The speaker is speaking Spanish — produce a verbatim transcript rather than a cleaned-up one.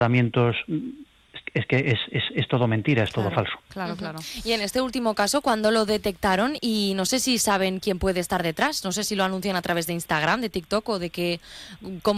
tratamientos, es que es, es, es todo mentira, es Claro, todo falso. claro, claro. Y en este último caso, ¿cuándo lo detectaron? Y no sé si saben quién puede estar detrás, no sé si lo anuncian a través de Instagram, de TikTok o de qué, cómo